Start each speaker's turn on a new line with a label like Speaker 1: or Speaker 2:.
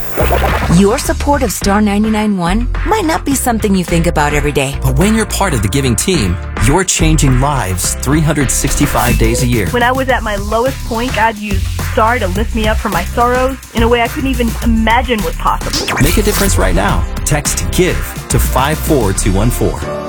Speaker 1: Your support of Star 99.1 might not be something you think about every day.
Speaker 2: But when you're part of the giving team, you're changing lives 365 days a year.
Speaker 3: When I was at my lowest point, God used Star to lift me up from my sorrows in a way I couldn't even imagine was possible.
Speaker 2: Make a difference right now. Text GIVE to 54214.